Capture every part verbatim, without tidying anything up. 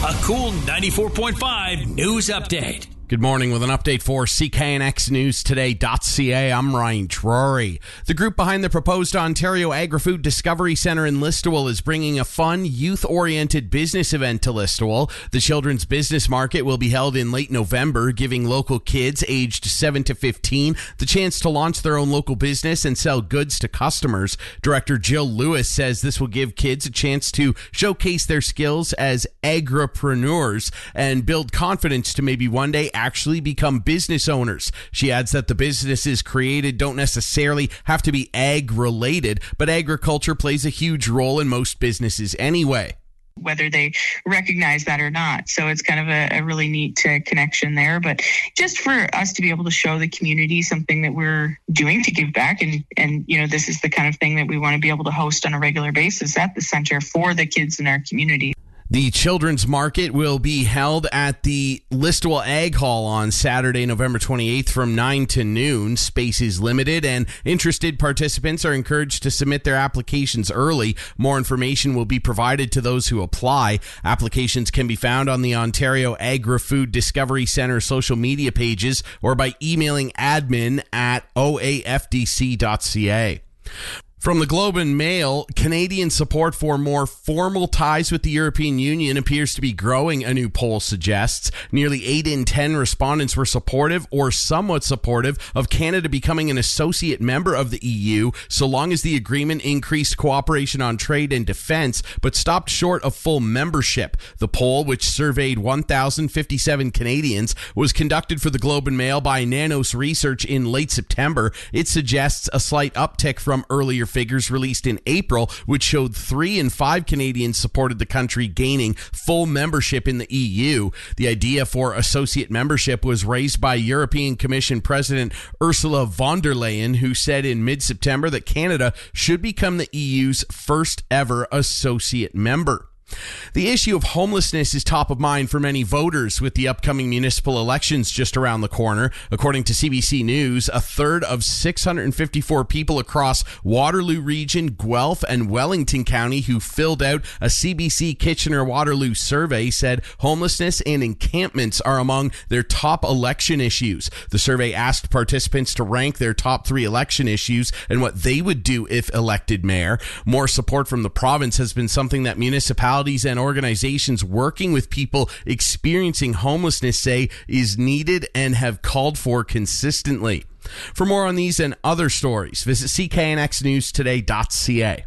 A Cool ninety-four point five news update. Good morning with an update for C K N X News Today dot C A. I'm Ryan Drury. The group behind the proposed Ontario Agri-Food Discovery Centre in Listowel is bringing a fun, youth-oriented business event to Listowel. The Children's Business Market will be held in late November, giving local kids aged seven to fifteen the chance to launch their own local business and sell goods to customers. Director Jill Lewis says this will give kids a chance to showcase their skills as agripreneurs and build confidence to maybe one day actually become business owners. She adds that the businesses created don't necessarily have to be ag related, but agriculture plays a huge role in most businesses anyway, whether they recognize that or not. So it's kind of a, a really neat uh, connection there. But just for us to be able to show the community something that we're doing to give back, and, and you know, this is the kind of thing that we want to be able to host on a regular basis at the center for the kids in our community. The Children's Market will be held at the Listowel Ag Hall on Saturday, November twenty-eighth from nine to noon. Space is limited and interested participants are encouraged to submit their applications early. More information will be provided to those who apply. Applications can be found on the Ontario Agri-Food Discovery Centre social media pages or by emailing admin at o a f d c dot c a. From the Globe and Mail, Canadian support for more formal ties with the European Union appears to be growing, a new poll suggests. Nearly eight in ten respondents were supportive or somewhat supportive of Canada becoming an associate member of the E U, so long as the agreement increased cooperation on trade and defense, but stopped short of full membership. The poll, which surveyed one thousand fifty-seven Canadians, was conducted for the Globe and Mail by Nanos Research in late September. It suggests a slight uptick from earlier figures released in April, which showed three in five Canadians supported the country gaining full membership in the E U. The idea for associate membership was raised by European Commission President Ursula von der Leyen, who said in mid-September that Canada should become the E U's first ever associate member. The issue of homelessness is top of mind for many voters with the upcoming municipal elections just around the corner. According to C B C News, a third of six hundred fifty-four people across Waterloo Region, Guelph, and Wellington County who filled out a C B C Kitchener-Waterloo survey said homelessness and encampments are among their top election issues. The survey asked participants to rank their top three election issues and what they would do if elected mayor. More support from the province has been something that municipalities and organizations working with people experiencing homelessness say is needed and have called for consistently. For more on these and other stories, visit C K N X News Today dot C A.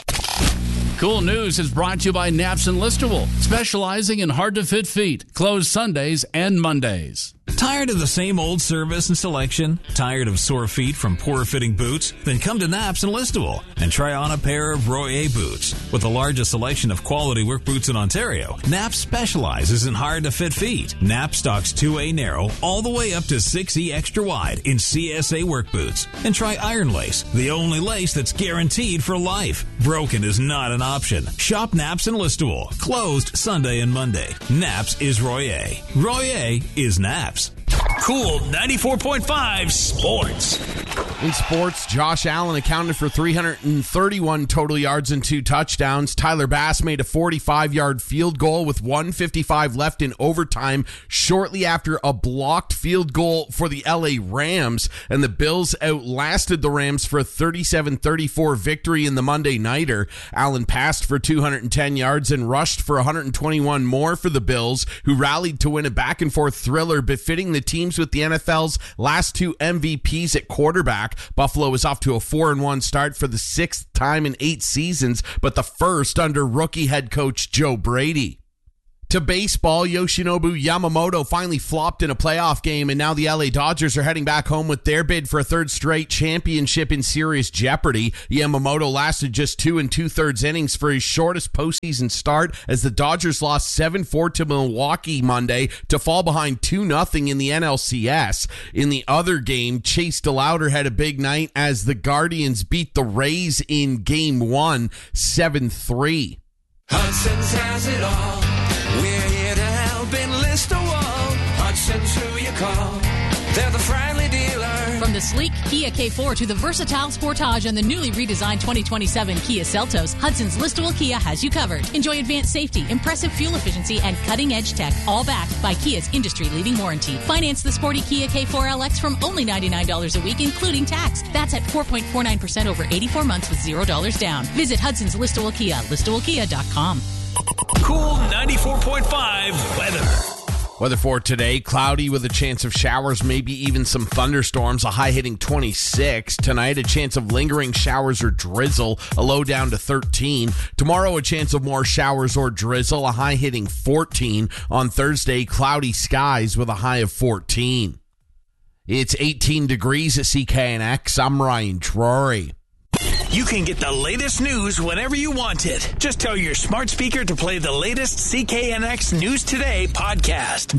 Cool News is brought to you by Naps and Listowel, specializing in hard-to-fit feet, closed Sundays and Mondays. Tired of the same old service and selection? Tired of sore feet from poor-fitting boots? Then come to Naps and Listowel and try on a pair of Royer boots. With the largest selection of quality work boots in Ontario, Naps specializes in hard-to-fit feet. Naps stocks two A narrow all the way up to six E extra wide in C S A work boots. And try Iron Lace, the only lace that's guaranteed for life. Broken is not an option. Shop Naps and Listowel, closed Sunday and Monday. Naps is Royer. Royer is Naps. Cool ninety-four point five Sports. In sports, Josh Allen accounted for three hundred thirty-one total yards and two touchdowns. Tyler Bass made a forty-five-yard field goal with one fifty-five left in overtime shortly after a blocked field goal for the L A Rams, and the Bills outlasted the Rams for a thirty-seven thirty-four victory in the Monday Nighter. Allen passed for two hundred ten yards and rushed for one hundred twenty-one more for the Bills, who rallied to win a back-and-forth thriller befitting the teams with the N F L's last two M V Ps at quarterback. Buffalo is off to a four and one start for the sixth time in eight seasons, but the first under rookie head coach Joe Brady. To baseball, Yoshinobu Yamamoto finally flopped in a playoff game, and now the L A Dodgers are heading back home with their bid for a third straight championship in serious jeopardy. Yamamoto lasted just two and two-thirds innings for his shortest postseason start as the Dodgers lost seven four to Milwaukee Monday to fall behind two nothing in the N L C S. In the other game, Chase DeLauder had a big night as the Guardians beat the Rays in Game one, seven three. Hudson's has it all. We're here to help enlist a wall. Hudson's who you call. They're the friendly dealer. From the sleek Kia K four to the versatile Sportage and the newly redesigned twenty twenty-seven Kia Seltos, Hudson's Listowel Kia has you covered. Enjoy advanced safety, impressive fuel efficiency, and cutting-edge tech, all backed by Kia's industry-leading warranty. Finance the sporty Kia K four L X from only ninety-nine dollars a week, including tax. That's at four point four nine percent over eighty-four months with zero dollars down. Visit Hudson's Listowel Kia, listowel kia dot com. Cool ninety-four point five weather. Weather for today, cloudy with a chance of showers, maybe even some thunderstorms, a high hitting twenty-six. Tonight, a chance of lingering showers or drizzle, a low down to thirteen. Tomorrow, a chance of more showers or drizzle, a high hitting fourteen. On Thursday, cloudy skies with a high of fourteen. It's eighteen degrees at C K N X. I'm Ryan Drury. You can get the latest news whenever you want it. Just tell your smart speaker to play the latest C K N X News Today podcast.